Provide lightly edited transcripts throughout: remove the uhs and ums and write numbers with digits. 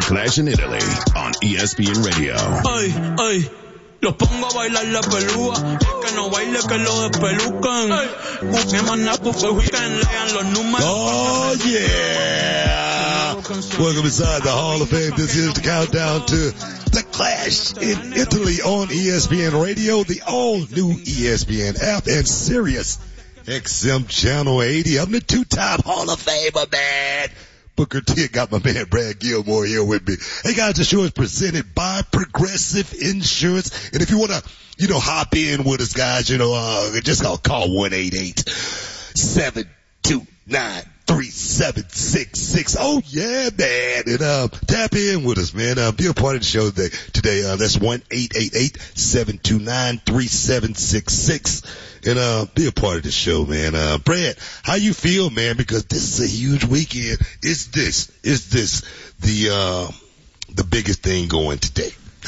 Clash in Italy on ESPN Radio. Ay, ay, los pongo a bailar la pelúa. El que no baile que lo despelucan. Mi manaco fue weekend, lean los números. Oh, yeah. Welcome inside the Hall of Fame. This is the countdown to the Clash in Italy on ESPN Radio, the all-new ESPN app, and Sirius XM Channel 80. I'm the two-time Hall of Famer, man. Booker T. Got my man Brad Gilmore here with me. Hey guys, the show is presented by Progressive Insurance. And if you want to, hop in with us guys, just call 1-888-729-3766. Oh yeah, man. And, tap in with us, man. Be a part of the show today. That's 1-888-729-3766. And, be a part of the show, man. Brad, how you feel, man? Because this is a huge weekend. Is this the biggest thing going today?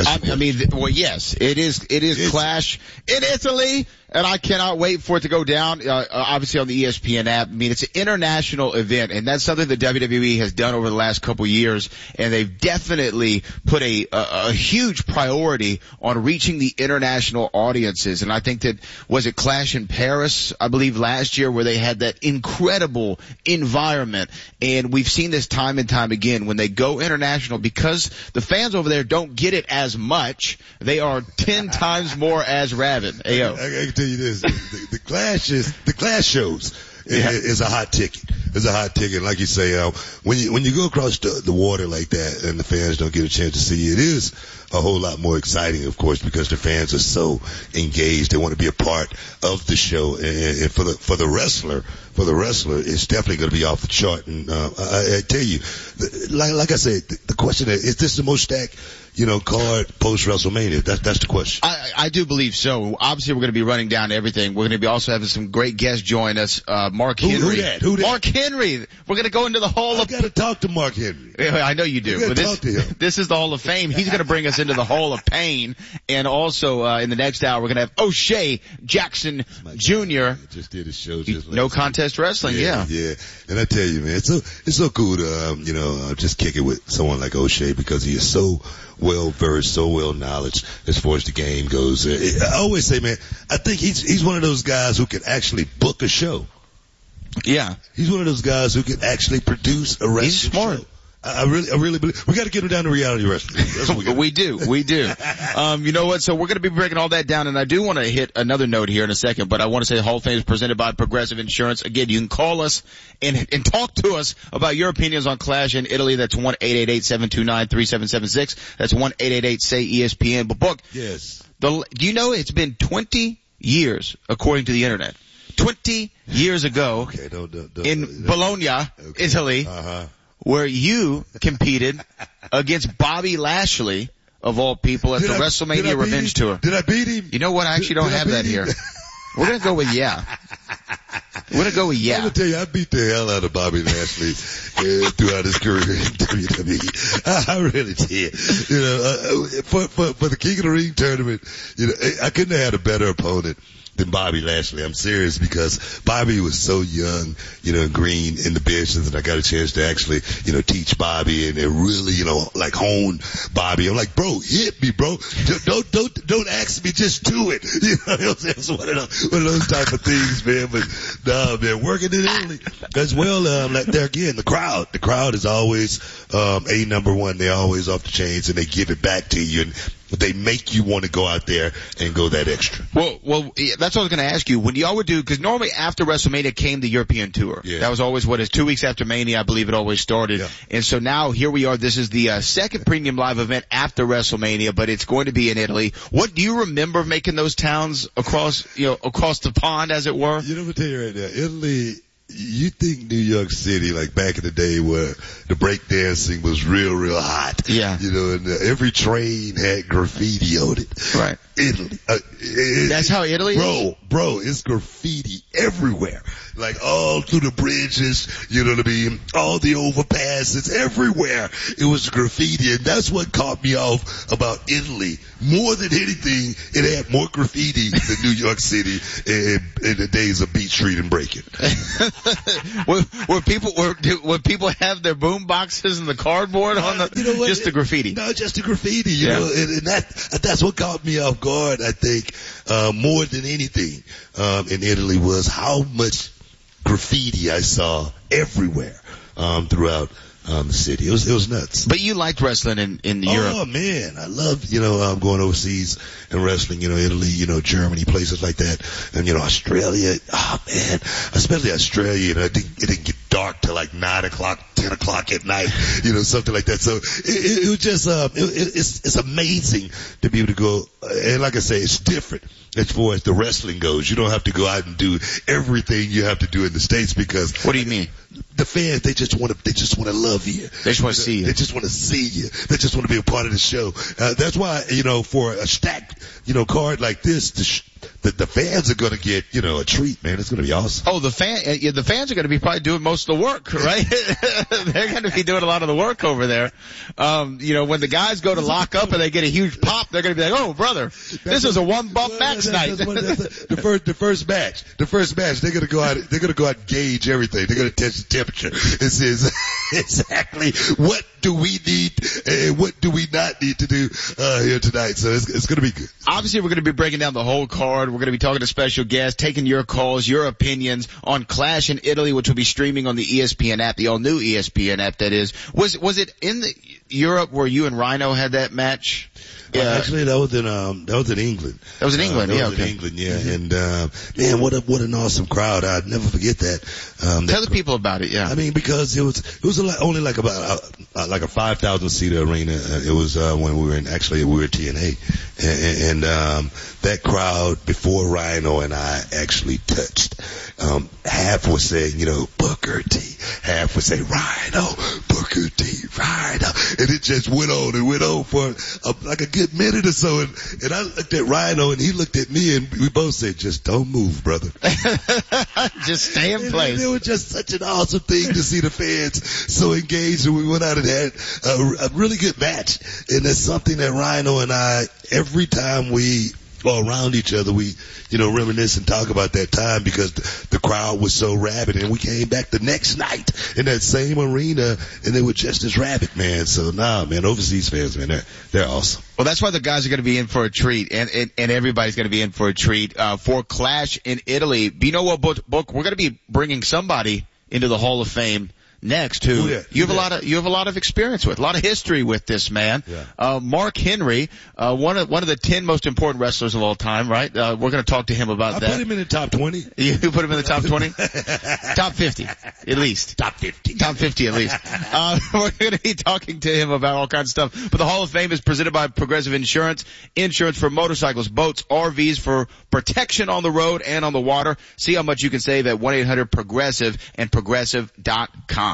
Yes, it is Clash in Italy, and I cannot wait for it to go down, obviously on the ESPN app. I mean, it's an international event, and that's something that WWE has done over the last couple years, and they've definitely put a huge priority on reaching the international audiences. And I think that, was it Clash in Paris, I believe last year, where they had that incredible environment, and we've seen this time and time again when they go international, because the fans over there don't get it as much, they are 10 times more as rabid. Ayo. I can tell you this, the Clash shows is a hot ticket. It's a hot ticket. Like you say, when you go across the water like that and the fans don't get a chance to see you, it is a whole lot more exciting, of course, because the fans are so engaged. They want to be a part of the show. And for the wrestler, it's definitely going to be off the chart. And, I tell you, like I said, the question is this the most stacked, card post WrestleMania? That's the question. I do believe so. Obviously, we're going to be running down everything. We're going to be also having some great guests join us. Mark Henry. Who that? Mark Henry. We're going to go into the Hall of... I got to talk to Mark Henry. I know you do. But talk to him. This is the Hall of Fame. He's going to bring us into the Hall of Pain. And also, in the next hour, we're going to have O'Shea Jackson Jr. Just did a show No Contest Wrestling, yeah. And I tell you, man, it's so cool to, just kick it with someone like O'Shea, because he is so well versed, so well knowledge as far as the game goes. I always say, man, I think he's one of those guys who can actually book a show. Yeah. He's one of those guys who can actually produce a wrestling He's smart. show. I really believe we got to get him down to reality wrestling. That's what we do. You know what? So we're going to be breaking all that down, and I do want to hit another note here in a second, but I want to say the Hall of Fame is presented by Progressive Insurance. Again, you can call us and talk to us about your opinions on Clash in Italy. That's 1-888-729-3776. That's 1-888-SAY-ESPN. But book. Yes. Do you know it's been 20 years according to the internet? 20 years ago in Bologna, Italy. Where you competed against Bobby Lashley, of all people, at the WrestleMania Revenge Tour. Did I beat him? You know what? I actually don't have that here. We're going to go with yeah. We're going to go with yeah. I'm going to tell you, I beat the hell out of Bobby Lashley throughout his career in WWE. I really did. For the King of the Ring tournament, I couldn't have had a better opponent than Bobby Lashley. I'm serious, because Bobby was so young, green in the business, and I got a chance to actually, teach Bobby and really, hone Bobby. I'm like, bro, hit me, bro. Don't ask me, just do it. It's one of those type of things, man. But nah, man, working in Italy as well. There again, the crowd is always number one. They're always off the chains, and they give it back to you, and they make you want to go out there and go that extra. Well, that's what I was going to ask you. When y'all would do, because normally after WrestleMania came the European tour. Yeah. That was always 2 weeks after Mania, I believe it always started. Yeah. And so now here we are. This is the second premium live event after WrestleMania, but it's going to be in Italy. What do you remember making those towns across the pond, as it were? Let me tell you right now, Italy. You think New York City, like back in the day where the breakdancing was real hot. Yeah. And every train had graffiti on it. Right. Italy. That's how Italy is? Bro, it's graffiti everywhere. Like all through the bridges, you know what I mean? All the overpasses, everywhere. It was graffiti, and that's what caught me off about Italy. More than anything, it had more graffiti than New York City in the days of Beach Street and Breaking. Would people have their boom boxes and the cardboard on the, just the graffiti? No, just the graffiti, you know, and that's what caught me off guard, I think, more than anything, in Italy was how much graffiti I saw everywhere, throughout the city. It was nuts. But you liked wrestling in Europe. Oh man, I love, going overseas and wrestling, Italy, Germany, places like that. And, Australia. Oh man, especially Australia, it didn't get dark till like 9 o'clock, 10 o'clock at night, something like that. So it was just, it's amazing to be able to go. And like I say, it's different as far as the wrestling goes. You don't have to go out and do everything you have to do in the States because. What do you mean? The fans, they just want to love you. They just want to see you. They just want to see you. They just want to be a part of the show. That's why, for a stacked, card like this, the fans are going to get, a treat, man. It's going to be awesome. Oh, the fans are going to be probably doing most of the work, right? They're going to be doing a lot of the work over there. When the guys go to lock up and they get a huge pop, they're going to be like, oh, brother, this is a one bump match night. The first match, they're going to go out and gauge everything. They're going to test the temperature. It says exactly what do we need and what do we not need to do, here tonight. So it's going to be good. Obviously, we're going to be breaking down the whole card. We're going to be talking to special guests, taking your calls, your opinions on Clash in Italy, which will be streaming on the ESPN app, the all-new ESPN app, that is. Was it in Europe where you and Rhino had that match? Yeah. Actually, that was in England. That was in England, in England, yeah. And, man, what an awesome crowd. I'd never forget that. Tell the people about it, yeah. I mean, because it was only like about, like a 5,000 seater arena. It was, when we were in TNA. And that crowd before Rhino and I actually touched, half was saying, Booker T. Half would say Rhino, Booker T, Rhino. And it just went on for like a good minute or so. And I looked at Rhino and he looked at me and we both said, just don't move, brother. Just stay in place. It was just such an awesome thing to see the fans so engaged, and we went out and had a really good match. And that's something that Rhino and I, every time we are around each other, we, reminisce and talk about that time because the crowd was so rabid. And we came back the next night in that same arena and they were just as rabid, man. So man, overseas fans, man, they're awesome. Well, that's why the guys are going to be in for a treat, and everybody's going to be in for a treat, for Clash in Italy. But you know what, Book? We're going to be bringing somebody into the Hall of Fame next who you have a lot of experience with, a lot of history with this man. Yeah. Mark Henry, one of the 10 most important wrestlers of all time, right? We're going to talk to him about that. I put him in the top 20. You put him in the top 20? Top 50, at least. Top 50. Top 50 at least. We're going to be talking to him about all kinds of stuff. But the Hall of Fame is presented by Progressive Insurance for motorcycles, boats, RVs, for protection on the road and on the water. See how much you can save at 1-800-PROGRESSIVE and progressive.com.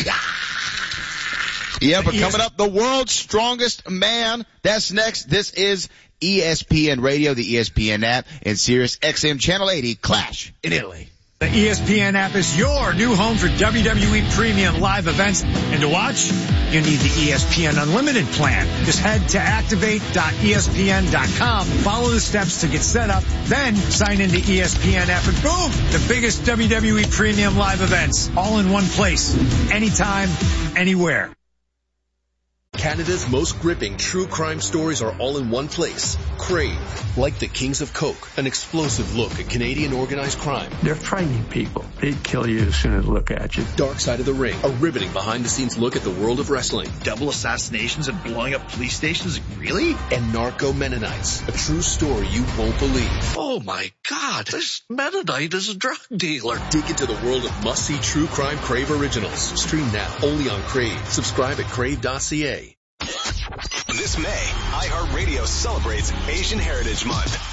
Yeah, but coming up, the world's strongest man. That's next. This is ESPN Radio, the ESPN app, and Sirius XM Channel 80, Clash in Italy. The ESPN app is your new home for WWE Premium live events. And to watch, you need the ESPN Unlimited plan. Just head to activate.espn.com, follow the steps to get set up, then sign into ESPN app, and boom, the biggest WWE Premium live events, all in one place, anytime, anywhere. Canada's most gripping true crime stories are all in one place. Crave, like the Kings of Coke, an explosive look at Canadian organized crime. They're frightening people. They'd kill you as soon as they look at you. Dark Side of the Ring, a riveting behind-the-scenes look at the world of wrestling. Double assassinations and blowing up police stations? Really? And Narco Mennonites, a true story you won't believe. Oh my God, this Mennonite is a drug dealer. Dig into the world of must-see true crime Crave originals. Stream now, only on Crave. Subscribe at crave.ca. This May, iHeartRadio celebrates Asian Heritage Month.